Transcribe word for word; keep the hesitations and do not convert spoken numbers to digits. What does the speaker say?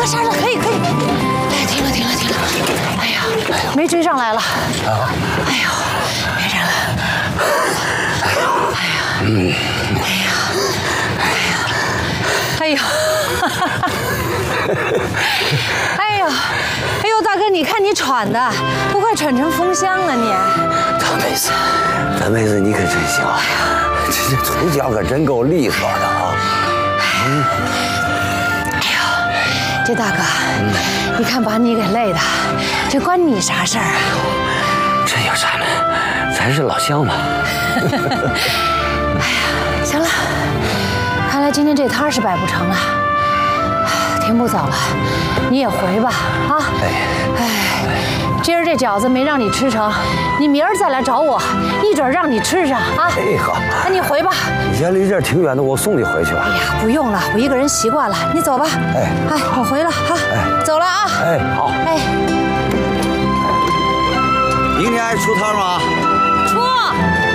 个刹车，可以可以。哎，停了停了停了。哎呀，没追上来了。啊！哎呦，别人了。哎呀，嗯，哎呀，哎呀，哎呀，哈哈哈。哎呦，哎呦，大哥，你看你喘的，都快喘成风箱了你。 大妹子，大妹子，你可真行！哎呀，这这腿脚可真够利索的啊！嗯。 哎呦，这大哥，嗯、你看把你给累的，这关你啥事儿啊？ 这有啥呢？咱是老乡嘛。 哎呀，行了，看来今天这摊是摆不成了。天不早了，你也回吧，啊！哎，哎，今儿这饺子没让你吃成，你明儿再来找我，一准让你吃上啊！ 哎，好， 那你回吧。 你家离这儿挺远的，我送你回去吧。 哎呀，不用了，我一个人习惯了，你走吧。哎，哎，我回了哈，哎，走了啊。 哎，好。哎， 明天还出摊吗？ 出。